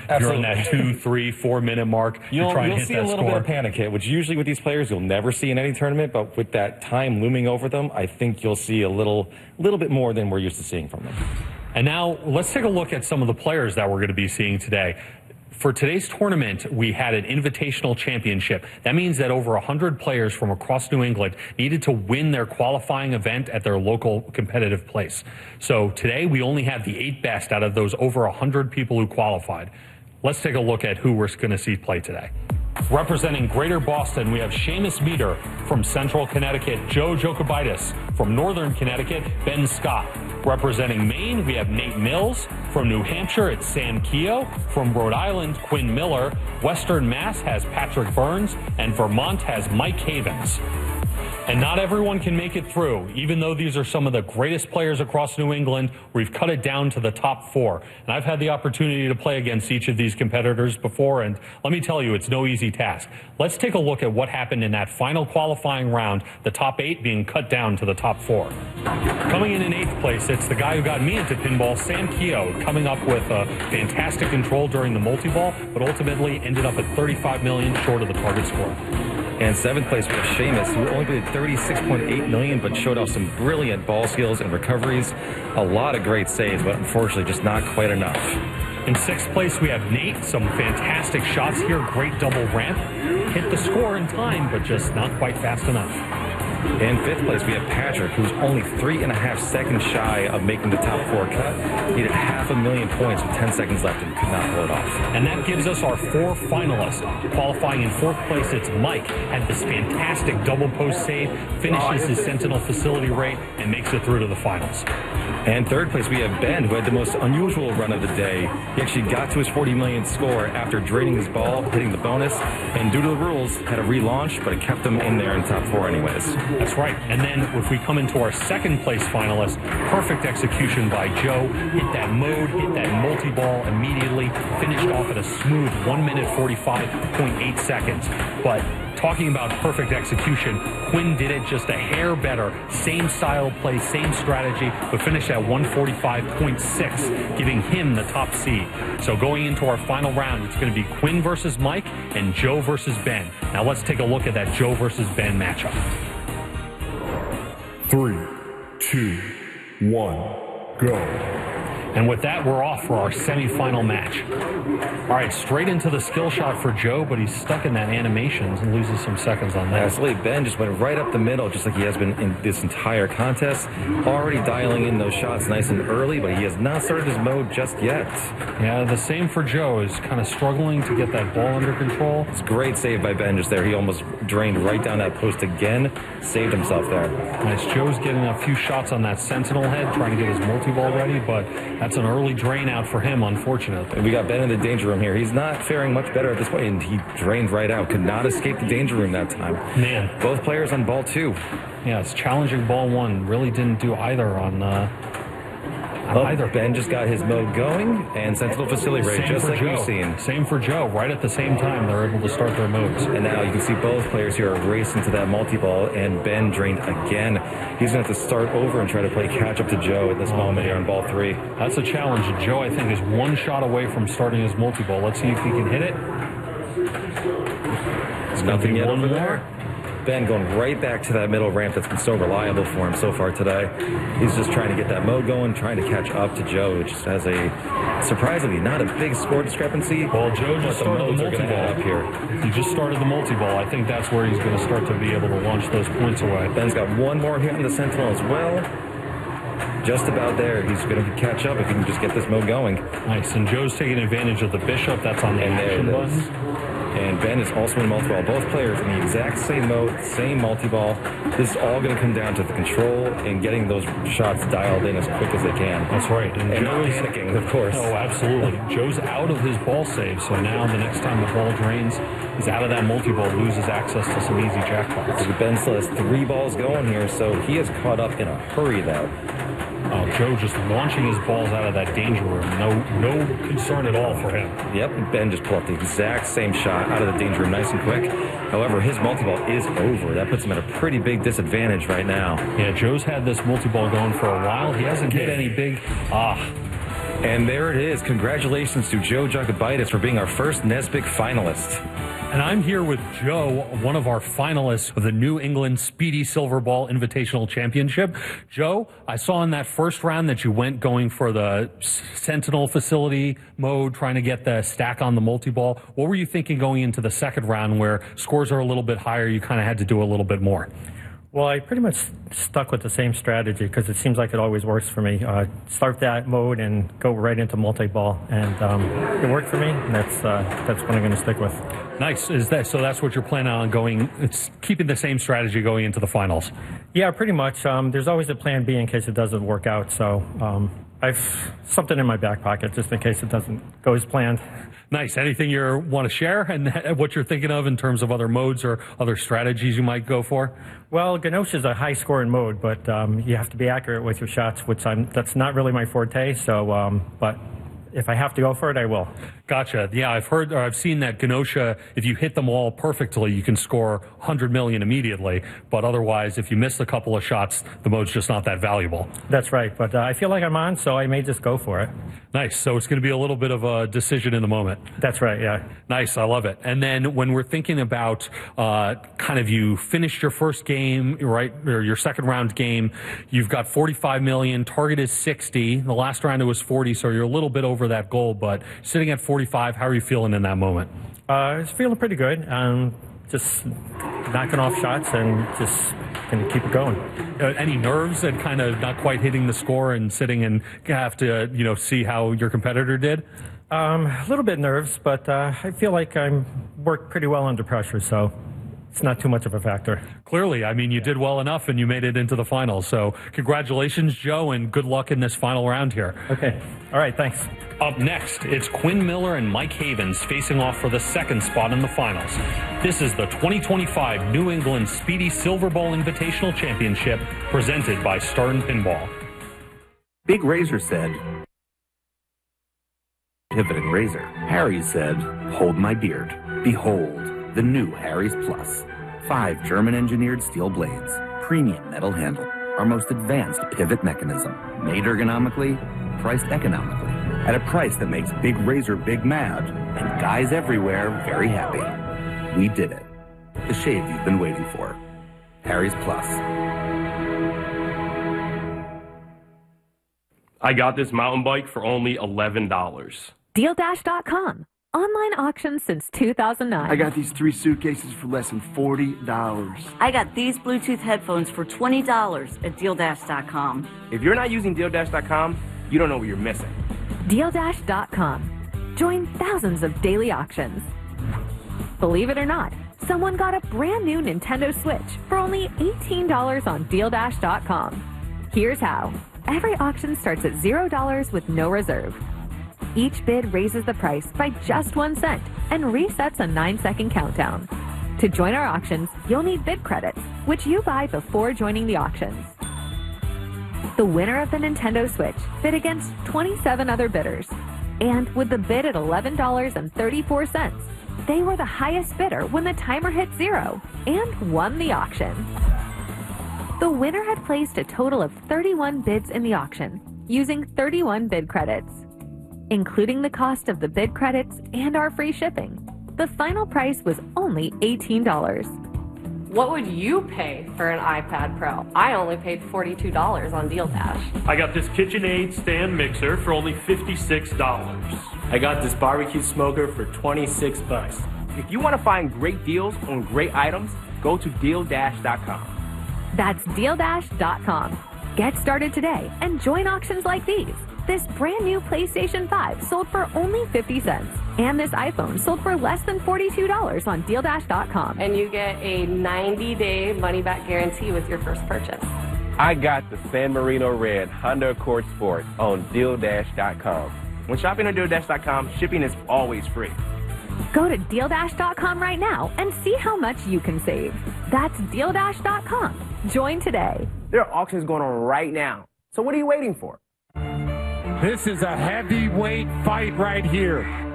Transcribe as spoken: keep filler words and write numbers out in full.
You're in that two, three, four minute mark. You'll, try and you'll hit see that a little score. bit of panic hit, which usually with these players you'll never see in any tournament, but with that time looming over them, I think you'll see a little, little bit more than we're used to seeing from them. And now let's take a look at some of the players that we're going to be seeing today. For today's tournament, we had an invitational championship. That means that over one hundred players from across New England needed to win their qualifying event at their local competitive place. So today, we only have the eight best out of those over one hundred people who qualified. Let's take a look at who we're going to see play today. Representing Greater Boston, we have Seamus Meter from Central Connecticut, Joe Jokubaitis from Northern Connecticut, Ben Scott. Representing Maine, we have Nate Mills. From New Hampshire, it's Sam Keogh. From Rhode Island, Quinn Miller. Western Mass has Patrick Burns, and Vermont has Mike Havens. And not everyone can make it through. Even though these are some of the greatest players across New England, we've cut it down to the top four. And I've had the opportunity to play against each of these competitors before, and let me tell you, it's no easy task. Let's take a look at what happened in that final qualifying round, the top eight being cut down to the top four. Coming in in eighth place, it's the guy who got me into pinball, Sam Keogh, coming up with a fantastic control during the multi-ball, but ultimately ended up at thirty-five million short of the target score. And seventh place was Seamus, who only did thirty-six point eight million, but showed off some brilliant ball skills and recoveries. A lot of great saves, but unfortunately just not quite enough. In sixth place, we have Nate. Some fantastic shots here. Great double ramp. Hit the score in time, but just not quite fast enough. In fifth place, we have Patrick, who's only three and a half seconds shy of making the top four cut. Needed half a million points with ten seconds left and could not pull it off. And that gives us our four finalists. Qualifying in fourth place, it's Mike. Had this fantastic double post save, finishes his Sentinel facility rate, and makes it through to the finals. And third place, we have Ben, who had the most unusual run of the day. He actually got to his forty million score after draining his ball, hitting the bonus, and due to the rules, had a relaunch, but it kept him in there in top four anyways. That's right. And then if we come into our second place finalist, perfect execution by Joe. Hit that mode, hit that multi-ball immediately, finished off at a smooth one minute forty-five point eight seconds. But talking about perfect execution, Quinn did it just a hair better. Same style play, same strategy, but finished at one forty-five point six, giving him the top seed. So going into our final round, it's going to be Quinn versus Mike and Joe versus Ben. Now let's take a look at that Joe versus Ben matchup. Three, two, one, go. And with that, we're off for our semifinal match. All right, straight into the skill shot for Joe, but he's stuck in that animations and loses some seconds on that. Absolutely, Ben just went right up the middle, just like he has been in this entire contest. Already dialing in those shots nice and early, but he has not started his mode just yet. Yeah, the same for Joe. Is kind of struggling to get that ball under control. It's a great save by Ben just there. He almost drained right down that post again, saved himself there. Nice. Joe's getting a few shots on that Sentinel head, trying to get his multi-ball ready, but that's an early drain out for him, unfortunately. And we got Ben in the danger room here. He's not faring much better at this point, and he drained right out. Could not escape the danger room that time. Man. Both players on ball two. Yeah, it's challenging ball one. Really didn't do either on uh, Oh, either. Ben just got his mode going, and Sentinel facility rate, just like Joe. we've seen. Same for Joe. Right at the same time, they're able to start their modes. And now you can see both players here are racing to that multi-ball, and Ben drained again. He's going to have to start over and try to play catch-up to Joe at this oh, moment man. here on ball three. That's a challenge. Joe, I think, is one shot away from starting his multi-ball. Let's see if he can hit it. There's nothing yet over there. Ben going right back to that middle ramp that's been so reliable for him so far today. He's just trying to get that mode going, trying to catch up to Joe, which has a surprisingly not a big score discrepancy. Well, Joe just the started the multi-ball up here. He just started the multi-ball. I think that's where he's going to start to be able to launch those points away. Ben's got one more hit on the Sentinel as well. Just about there. He's going to catch up if he can just get this mode going. Nice. And Joe's taking advantage of the Bishop. That's on the and action button. And Ben is also in multi-ball. Both players in the exact same mode, same multi-ball. This is all going to come down to the control and getting those shots dialed in as quick as they can. That's right. And, and not panicking, of course. Oh, absolutely. Joe's out of his ball save, so now the next time the ball drains, he's out of that multi-ball, loses access to some easy jackpots. Ben still has three balls going here, so he is caught up in a hurry, though. Oh, Joe just launching his balls out of that danger room. No no concern at all for him. Yep, Ben just pulled up the exact same shot out of the danger room nice and quick. However, his multi-ball is over. That puts him at a pretty big disadvantage right now. Yeah, Joe's had this multi-ball going for a while. He hasn't hit any big... Ah, And there it is. Congratulations to Joe Jacobaitis for being our first Nesbitt finalist. And I'm here with Joe, one of our finalists for the New England Speedy Silver Ball Invitational Championship. Joe, I saw in that first round that you went going for the Sentinel facility mode, trying to get the stack on the multi-ball. What were you thinking going into the second round where scores are a little bit higher, you kind of had to do a little bit more? Well, I pretty much stuck with the same strategy because it seems like it always works for me. Uh, start that mode and go right into multi-ball, and um, it worked for me, and that's uh, that's what I'm going to stick with. Nice. Is that so? That's what you're planning on going? It's keeping the same strategy going into the finals. Yeah, pretty much. Um, there's always a plan B in case it doesn't work out. So um, I've something in my back pocket just in case it doesn't go as planned. Nice. Anything you want to share and what you're thinking of in terms of other modes or other strategies you might go for? Well, Gnosha is a high-scoring mode, but um, you have to be accurate with your shots, which I'm, that's not really my forte. So, um, but if I have to go for it, I will. Gotcha. Yeah, I've heard or I've seen that Gnosha, if you hit them all perfectly, you can score one hundred million immediately. But otherwise, if you miss a couple of shots, the mode's just not that valuable. That's right. But uh, I feel like I'm on, so I may just go for it. Nice. So it's going to be a little bit of a decision in the moment. That's right, yeah. Nice. I love it. And then when we're thinking about uh, kind of you finished your first game, right, or your second round game, you've got forty-five million, target is sixty. The last round it was forty, so you're a little bit over that goal, but sitting at forty-five, how are you feeling in that moment? Uh, I was feeling pretty good. Um, just knocking off shots and just going to keep it going. Uh, any nerves and kind of not quite hitting the score and sitting and have to, you know, see how your competitor did? Um, a little bit nerves, but uh, I feel like I'm worked pretty well under pressure, so it's not too much of a factor. Clearly, I mean, you did well enough and you made it into the finals. So congratulations, Joe, and good luck in this final round here. Okay. All right, thanks. Up next, it's Quinn Miller and Mike Havens facing off for the second spot in the finals. This is the twenty twenty-five New England Speedy Silver Ball Invitational Championship presented by Stern Pinball. Big Razor said, Pivot and Razor. Harry said, hold my beard. Behold, the new Harry's Plus. Five German-engineered steel blades, premium metal handle, our most advanced pivot mechanism, made ergonomically, priced economically, at a price that makes Big Razor big mad, and guys everywhere very happy. We did it. The shave you've been waiting for. Harry's Plus. I got this mountain bike for only eleven dollars. Deal Dash dot com. Online auctions since two thousand nine. I got these three suitcases for less than forty dollars. I got these Bluetooth headphones for twenty dollars at Deal Dash dot com. If you're not using Deal Dash dot com, you don't know what you're missing. Deal Dash dot com. Join thousands of daily auctions. Believe it or not, someone got a brand new Nintendo Switch for only eighteen dollars on Deal Dash dot com. Here's how. Every auction starts at zero dollars with no reserve. Each bid raises the price by just one cent and resets a nine second countdown. To join our auctions, you'll need bid credits, which you buy before joining the auctions. The winner of the Nintendo Switch bid against twenty-seven other bidders. And with the bid at eleven dollars and thirty-four cents, they were the highest bidder when the timer hit zero and won the auction. The winner had placed a total of thirty-one bids in the auction, using thirty-one bid credits. Including the cost of the bid credits and our free shipping, the final price was only eighteen dollars. What would you pay for an iPad Pro? I only paid forty-two dollars on Deal Dash. I got this KitchenAid stand mixer for only fifty-six dollars. I got this barbecue smoker for twenty-six bucks. If you want to find great deals on great items, go to Deal Dash dot com. That's Deal Dash dot com. Get started today and join auctions like these. This brand new PlayStation five sold for only fifty cents. And this iPhone sold for less than forty-two dollars on Deal Dash dot com. And you get a ninety day money-back guarantee with your first purchase. I got the San Marino Red Honda Accord Sport on Deal Dash dot com. When shopping on Deal Dash dot com, shipping is always free. Go to Deal Dash dot com right now and see how much you can save. That's Deal Dash dot com. Join today. There are auctions going on right now. So what are you waiting for? This is a heavyweight fight right here.